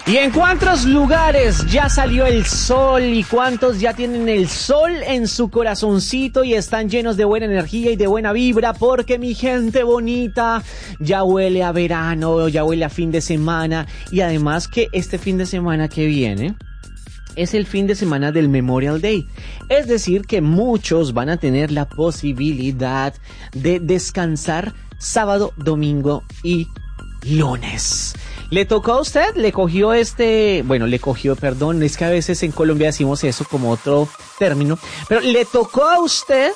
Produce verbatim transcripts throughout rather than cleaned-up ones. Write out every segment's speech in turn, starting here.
¿Y en cuántos lugares ya salió el sol y cuántos ya tienen el sol en su corazoncito y están llenos de buena energía y de buena vibra? Porque mi gente bonita, ya huele a verano, ya huele a fin de semana, y además que este fin de semana que viene es el fin de semana del Memorial Day. Es decir, que muchos van a tener la posibilidad de descansar sábado, domingo y lunes. ¿Le tocó a usted? ¿Le cogió este...? Bueno, le cogió, perdón, es que a veces en Colombia decimos eso como otro término. Pero ¿le tocó a usted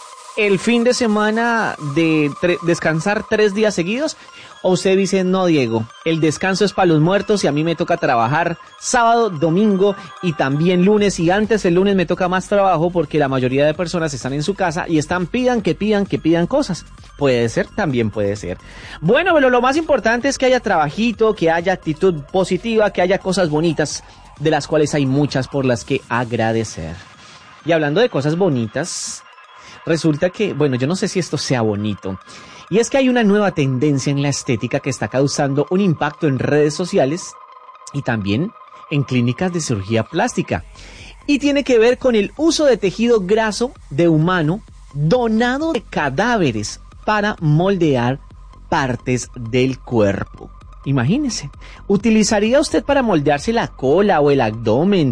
el fin de semana de tre- descansar tres días seguidos? ¿O usted dice, no, Diego, el descanso es para los muertos y a mí me toca trabajar sábado, domingo y también lunes, y antes el lunes me toca más trabajo porque la mayoría de personas están en su casa y están pidan que pidan que pidan cosas? Puede ser, también puede ser. Bueno, pero lo más importante es que haya trabajito, que haya actitud positiva, que haya cosas bonitas, de las cuales hay muchas por las que agradecer. Y hablando de cosas bonitas, resulta que, bueno, yo no sé si esto sea bonito. Y es que hay una nueva tendencia en la estética que está causando un impacto en redes sociales y también en clínicas de cirugía plástica. Y tiene que ver con el uso de tejido graso de humano donado de cadáveres para moldear partes del cuerpo. Imagínese, ¿utilizaría usted para moldearse la cola o el abdomen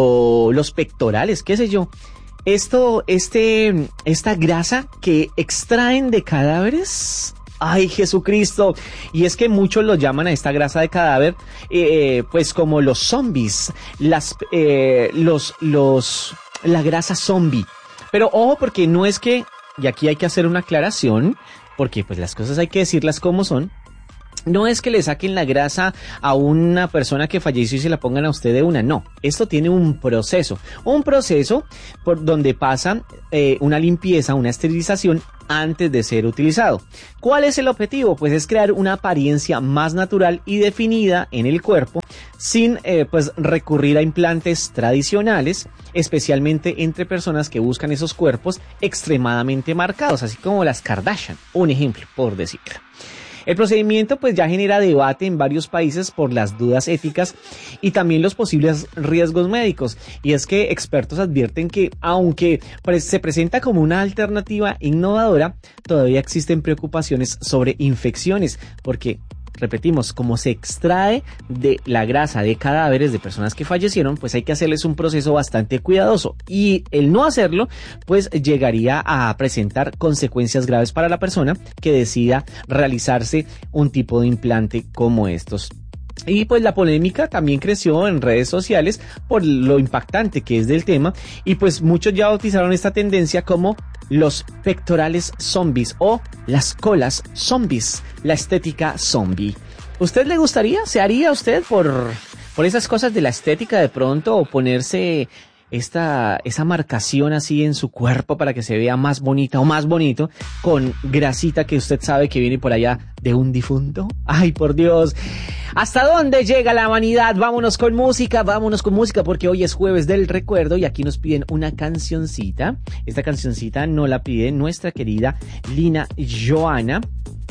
o los pectorales, qué sé yo? Esto, este, esta grasa que extraen de cadáveres. ¡Ay, Jesucristo! Y es que muchos lo llaman a esta grasa de cadáver, eh, pues como los zombies, las, eh, los, los, la grasa zombie. Pero ojo, porque no es que, y aquí hay que hacer una aclaración, porque pues las cosas hay que decirlas como son. No es que le saquen la grasa a una persona que falleció y se la pongan a usted de una, no. Esto tiene un proceso, un proceso por donde pasa eh, una limpieza, una esterilización antes de ser utilizado. ¿Cuál es el objetivo? Pues es crear una apariencia más natural y definida en el cuerpo sin eh, pues recurrir a implantes tradicionales, especialmente entre personas que buscan esos cuerpos extremadamente marcados, así como las Kardashian, un ejemplo por decirlo. El procedimiento pues ya genera debate en varios países por las dudas éticas y también los posibles riesgos médicos. Y es que expertos advierten que aunque se presenta como una alternativa innovadora, todavía existen preocupaciones sobre infecciones, porque repetimos, como se extrae de la grasa de cadáveres de personas que fallecieron, pues hay que hacerles un proceso bastante cuidadoso, y el no hacerlo pues llegaría a presentar consecuencias graves para la persona que decida realizarse un tipo de implante como estos. Y pues la polémica también creció en redes sociales por lo impactante que es del tema, y pues muchos ya bautizaron esta tendencia como los pectorales zombies o las colas zombies, la estética zombie. ¿Usted le gustaría? ¿Se haría usted por, por esas cosas de la estética de pronto, o ponerse esta, esa marcación así en su cuerpo para que se vea más bonita o más bonito con grasita que usted sabe que viene por allá de un difunto? ¡Ay, por Dios! ¿Hasta dónde llega la vanidad? Vámonos con música, vámonos con música, porque hoy es jueves del recuerdo y aquí nos piden una cancioncita. Esta cancioncita nos la pide nuestra querida Lina Joana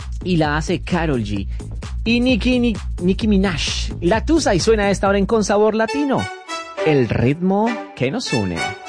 y la hace Karol G y Nicki, Nicki, Nicki Minaj. La Tusa, y suena a esta hora en Con Sabor Latino, el ritmo que nos une.